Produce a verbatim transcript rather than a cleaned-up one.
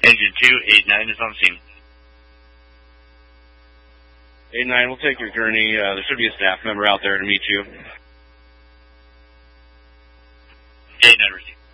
Engine two eight nine is on scene. eight nine, we'll take your journey. Uh, there should be a staff member out there to meet you. eight nine received.